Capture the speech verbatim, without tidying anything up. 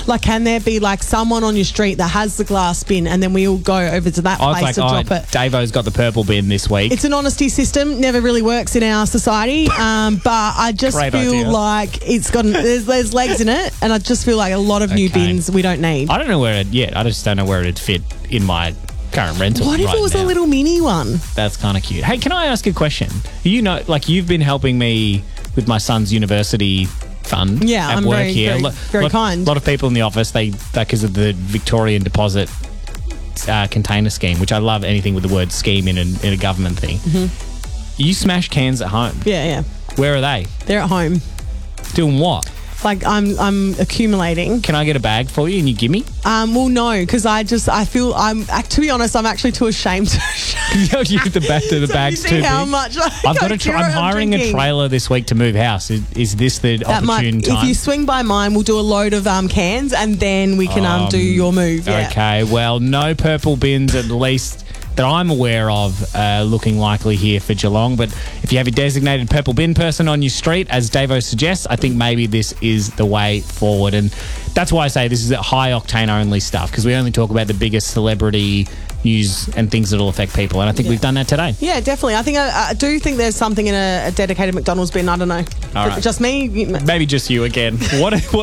Like, can there be like someone on your street that has the glass bin, and then we all go over to that I was place like, to oh, drop it? Davo's got the purple bin this week. It's an honesty system. Never really works in our society, um, but I just Great feel idea. like it's got there's, there's legs in it, and I just feel like a lot of new Okay. bins we don't need. I don't know where it yet. I just don't know where it'd fit in my current rental. What if right it was now. a little mini one? That's kind of cute. Hey, can I ask a question? You know, like you've been helping me with my son's university fund. Yeah, at I'm work very, here. very, Lo- very lot, kind. A lot of people in the office, they because of the Victorian deposit uh, container scheme, which I love anything with the word scheme in a, in a government thing. Mm-hmm. You smash cans at home. Yeah, yeah. Where are they? They're at home. Doing what? Like I'm, I'm accumulating. Can I get a bag for you and you give me? Um, well, no, because I just, I feel, I'm, ac- to be honest, I'm actually too ashamed to You give the bag to the So bag's you see too how big. much I I've got go a. Tra- through I'm it, I'm hiring a drinking. trailer this week to move house. Is, is this the That might, opportune if time? you swing by mine, we'll do a load of um, cans, and then we can um, do your move. Yeah. Okay, well, no purple bins at least that I'm aware of uh, looking likely here for Geelong. But if you have a designated purple bin person on your street, as Davo suggests, I think maybe this is the way forward. And that's why I say this is high octane only stuff, because we only talk about the biggest celebrity news and things that will affect people. And I think Yeah. we've done that today. Yeah, definitely. I think I, I do think there's something in a, a dedicated McDonald's bin. I don't know. All right. Just me. Maybe just you again. What? what